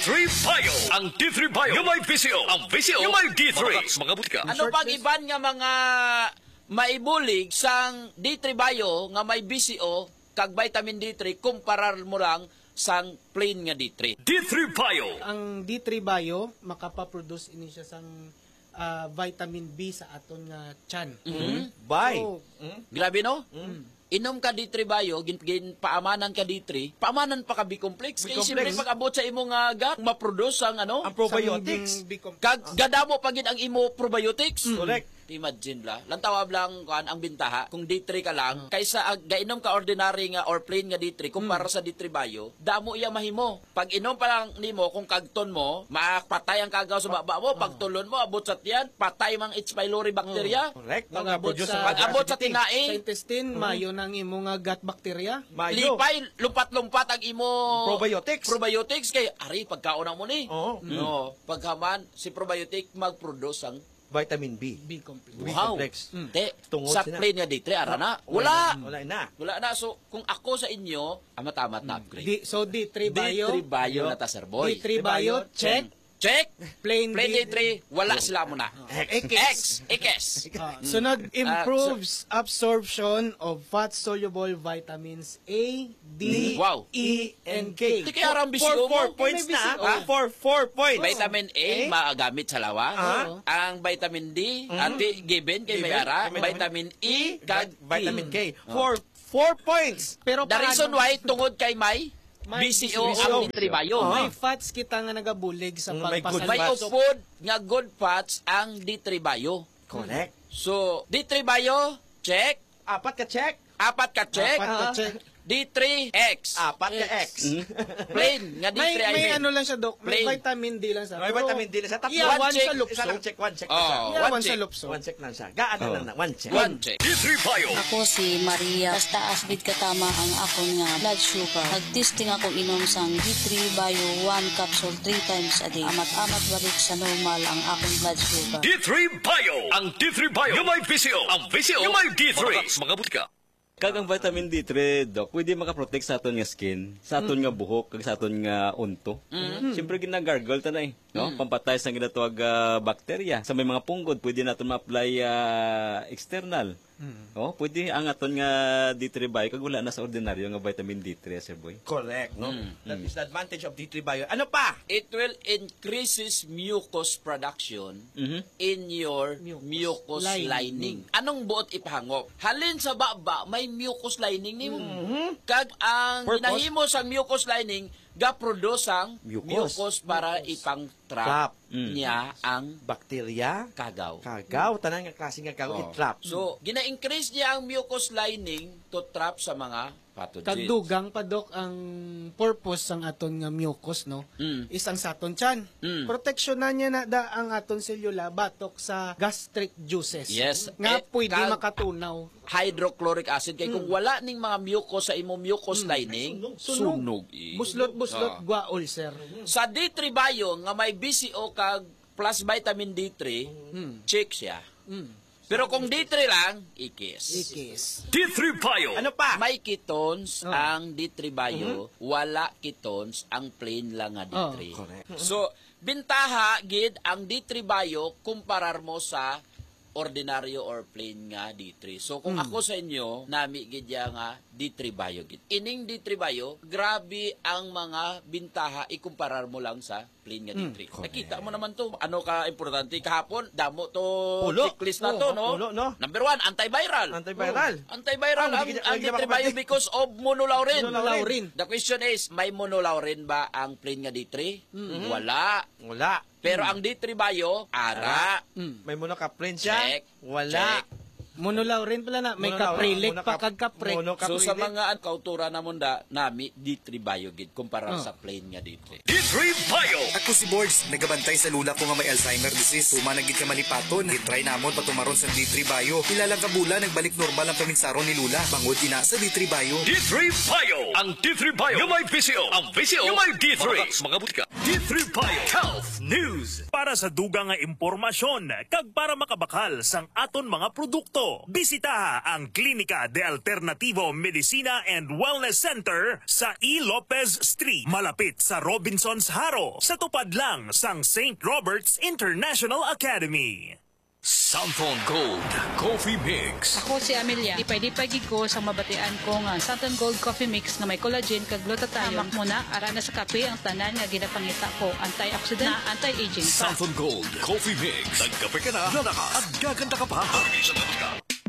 D3 Bio. Ang D3 Bio. Yung may VCO. Ang VCO. Yung may D3. Mga butika. Ano pag iban nga mga maibulig sang D3 Bio nga may BCO kag vitamin D3 kumparar mo lang sang plain nga D3. D3 Bio. Ang D3 Bio makapaproduce ini siya sang vitamin B sa aton nga tiyan. Bye. So, Grabe no? Inom ka D3 Bio, paamanan ka D3, paamanan pa ka B-complex. Kaya siyempre pag-abot sa imo nga gut, maproduce ang ano? Ang probiotics. Kag gadamo pagid ang imo probiotics. Correct. Imagine la. Lantawab lang kuan ang bintaha kung D3 ka lang kaysa gainom ka ordinary nga or plain nga D3 kumpara sa D3 Bio, damo iya mahimo. Pag inom pa lang nimo kung kagton mo, makapatay ang kagaw sa baba mo, pagtulon mo abot sa tiyan, patay mang H. pylori bacteria. Correct. Pag-abot Produce sa- ng Pag-abot sa acidity. sa tinae, intestine, mayo ng imo nga gut bacteria. Mayo. lipay, lumpat-lumpat ang imo Probiotics. probiotics kay ari pagkaon mo ni. Oo. No, paghaman si probiotic mag-produce ang Vitamin B. B-complex. wow. B-complex. Te, Tungod sa sina- plain nga D3 ara na. Wala. Wala na. Wala na. So, kung ako sa inyo, amat-amat na upgrade. So D3 Bio. D3 Bio na ta, sir boy. D3 Bio, check. Check. Plain D3, wala sila mo na. X. Sunod, improves absorption of fat-soluble vitamins A, D, Wow. E, and K. Di kaya arang BCO mo. 4 points May na. BCO. 4 points. Vitamin A, maagamit sa lawa. Ang vitamin D, ati given kay Mayara. Vitamin E, kag Vitamin E. K. 4 points. Pero The reason why, tungod kay May, May BCO BCO. ang D3 Bio. May fats kita nga nagabulig sa May good pagpasalba. May fats. upod nga good fats ang D3 Bio. Correct. So, D3 Bio, check. 4 ka check. 4 ka check. Apat ka check. D3X. 4 ka X. Plain nga D3 May ay ano lang siya, Dok. May Plain. vitamin D lang siya. May Pero vitamin D na siya. Tapos iyawan one check, sa lupso. Isa lang check. 1 check. Oh, Iyawan one sa check. lupso. 1 check lang siya. Gaano lang na. 1 check. One check. D3 Bio. Ako si Maria. Basta asbid katama ang akong nga blood sugar. Nagtesting ako inom sang D3 Bio 1 capsule 3 times a day. Amat-amat balik sa normal ang akong blood sugar. D3 Bio. Ang D3 Bio. Yung may VCO. Ang VCO. Yung may D3. Mga butika. Kag ang vitamin D3, Doc, pwede makaprotect sa aton nga skin, sa aton nga buhok, kag sa aton nga unto. Siyempre, ginagargle ta na eh. No? Pampatay sa ginatawag bakterya. Sa may mga punggod, pwede natin ma-apply external. Oh, pwede ang aton nga D3 Bio, kag wala na sa ordinaryo nga vitamin D3, sir boy. Correct. No? That is the advantage of D3 Bio. Ano pa? It will increases mucus production in your mucus lining. Anong buot ipahangop? Halin sa baba, may mucus lining nimo. Kag ang Purpose? ginahimo sang mucus lining, ga-produce ang Mucus. mucus para ipang-trap Trap. niya ang Bakterya. kagaw. Kagaw. Tanan nga klase nga kagaw. I-trap. So, gina-increase niya ang mucus lining to trap sa mga pathogens. Kagdugang pa, Dok, ang purpose ng aton nga mucus, no? Isang sa aton tiyan. Proteksyonan niya na da ang aton selula batok sa gastric juices. Yes. Nga pwede kag- makatunaw. hydrochloric acid kay kung wala ning mga mucus sa imong mucus lining, sunog. Buslot-buslot, gwa ulcer. Sa D3 Bio nga may BCO kag plus vitamin D3, check siya. Pero kung D3 lang, ikis. Ikis. D3 Bio. Ano pa? May ketones ang D3 Bio, wala ketones ang plain lang nga D3. Correct. So, bintaha gid ang D3 Bio kumparar mo sa ordinaryo or plain nga D3. So kung ako sa inyo, nami gid ya nga D3 Bio gid. Ining D3 Bio, grabe ang mga bintaha ikumparar mo lang sa plain nga D3. Nakita mo naman to. Ano ka importante kahapon? Damo to Ulo. checklist na to, no? Ulo, no? Number 1, antiviral. Antiviral. Antiviral Ah, ang hindi D3 ka Bio makapati. because of monolaurin. Monolaurin. The question is, may monolaurin ba ang plain nga D3? Wala. Wala. Pero ang D3 Bio, ara. May monocaprin siya. Check. Wala. Check. Monolaurin pala na. May kaprilik pa kag kaprik. So sa mga kautura na munda, nami D3 Bio gid kumpara sa plain nga D3. D3 Bio. Ako si Boards, nagabantay sa lula ko nga may Alzheimer disease. Tumanagid ka malipaton, itry namon patumaron sa D3 Bio. Ilang kabula, nagbalik normal ang kaming saron ni Lula. Bangod ina sa D3 Bio. D3 Bio. Ang D3 Bio. Yung may VCO. Ang VCO. Yung may D3. Mga butika. D3 Bio. Health News. Para sa dugang nga impormasyon kag para makabakal sang aton mga produkto. Agosto, bisitaha ang Klinika de Alternativo Medicina and Wellness Center sa E. Lopez Street, malapit sa Robinsons Haro, sa tupad lang sang St. Robert's International Academy. Santon Gold Coffee Mix. Ako si Amelia. Ipay-dipay gid ko sa mabatian ko nga Santon Gold Coffee Mix nga may collagen kag glutathione. Hamak mo na ara na sa kape ang tanan nga ginapangita ko. Antioxidant na anti-aging pa. Santon Gold Coffee Mix. Nagkape ka na, lalaka at gaganda ka pa.